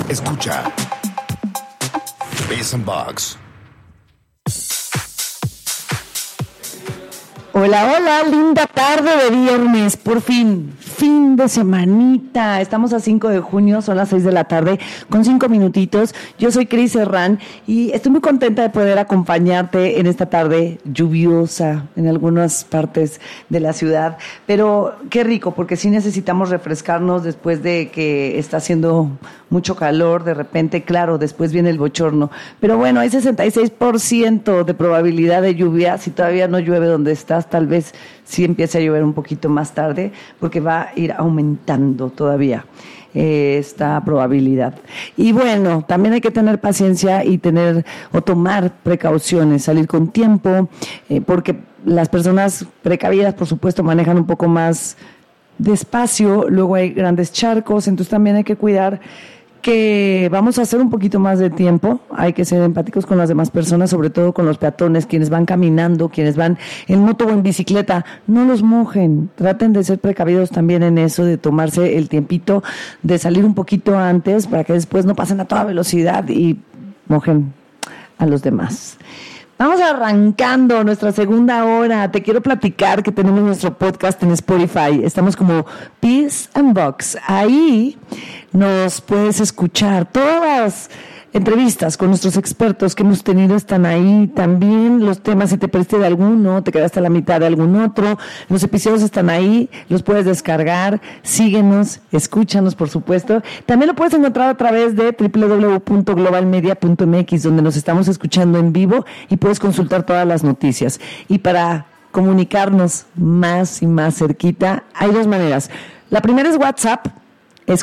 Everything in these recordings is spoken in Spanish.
Escucha Bass and Box. Hola, hola, linda tarde de viernes, por fin de semanita. Estamos a 5 de junio, son las 6 de la tarde, con 5 minutitos. Yo soy Cris Herrán y estoy muy contenta de poder acompañarte en esta tarde lluviosa en algunas partes de la ciudad. Pero qué rico, porque sí necesitamos refrescarnos después de que está haciendo mucho calor. De repente, claro, después viene el bochorno. Pero bueno, hay 66% de probabilidad de lluvia. Si todavía no llueve donde estás, tal vez sí empiece a llover un poquito más tarde, porque va a ir aumentando todavía esta probabilidad. Y bueno, también hay que tener paciencia y tomar precauciones, salir con tiempo, porque las personas precavidas, por supuesto, manejan un poco más despacio, luego hay grandes charcos, entonces también hay que cuidar que vamos a hacer un poquito más de tiempo. Hay que ser empáticos con las demás personas, sobre todo con los peatones, quienes van caminando, quienes van en moto o en bicicleta. No los mojen, traten de ser precavidos también en eso, de tomarse el tiempito de salir un poquito antes para que después no pasen a toda velocidad y mojen a los demás. Vamos arrancando nuestra segunda hora. Te quiero platicar que tenemos nuestro podcast en Spotify. Estamos como Peace and Box. Ahí nos puedes escuchar. Todas las entrevistas con nuestros expertos que hemos tenido están ahí. También los temas, si te perdiste de alguno, te quedaste a la mitad de algún otro. Los episodios están ahí, los puedes descargar. Síguenos, escúchanos, por supuesto. También lo puedes encontrar a través de www.globalmedia.mx, donde nos estamos escuchando en vivo y puedes consultar todas las noticias. Y para comunicarnos más y más cerquita, hay dos maneras. La primera es WhatsApp. Es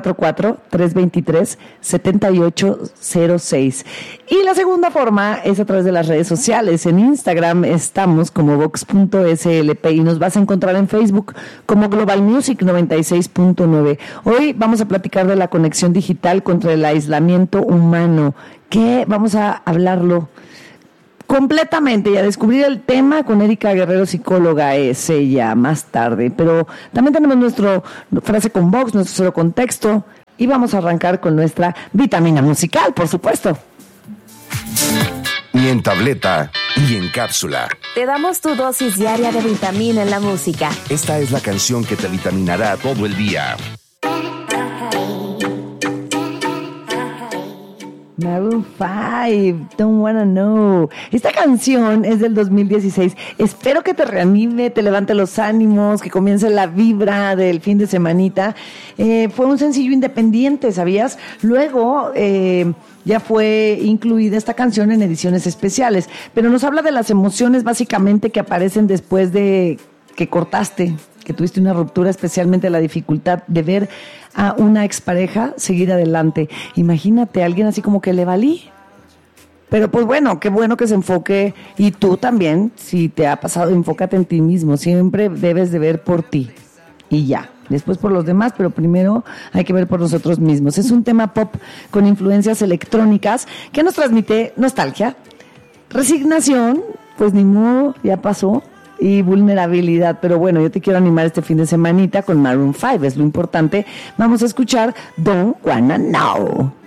444-323-7806. Y la segunda forma es a través de las redes sociales. En Instagram estamos como vox.slp y nos vas a encontrar en Facebook como Global Music 96.9. Hoy vamos a platicar de la conexión digital contra el aislamiento humano. ¿Qué? Vamos a hablarlo completamente y a descubrir el tema con Erika Guerrero, psicóloga, es ella, más tarde. Pero también tenemos nuestro frase con Vox, nuestro cero contexto, y vamos a arrancar con nuestra vitamina musical, por supuesto. Y en tableta y en cápsula. Te damos tu dosis diaria de vitamina en la música. Esta es la canción que te vitaminará todo el día. Maroon 5, Don't Wanna Know. Esta canción es del 2016. Espero que te reanime, te levante los ánimos, que comience la vibra del fin de semanita. Fue un sencillo independiente, ¿sabías? Luego ya fue incluida esta canción en ediciones especiales, pero nos habla de las emociones básicamente que aparecen después de que cortaste, que tuviste una ruptura, especialmente la dificultad de ver a una expareja seguir adelante. Imagínate a alguien así como que le valí. Pero pues bueno, qué bueno que se enfoque, y tú también, si te ha pasado, enfócate en ti mismo. Siempre debes de ver por ti y ya. Después por los demás, pero primero hay que ver por nosotros mismos. Es un tema pop con influencias electrónicas que nos transmite nostalgia, resignación, pues ni modo, ya pasó, y vulnerabilidad. Pero bueno, yo te quiero animar este fin de semanita con Maroon 5, es lo importante. Vamos a escuchar Don't Wanna Know.